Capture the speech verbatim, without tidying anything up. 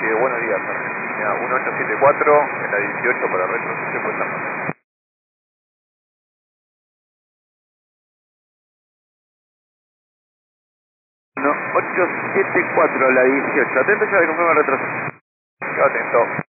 Sí, buenos días, Argentina. uno ocho siete cuatro, en la dieciocho para retroceder, pues estamos. uno ocho siete cuatro, la dieciocho. Atento, ya le confirmo el retroceso. Quedo atento.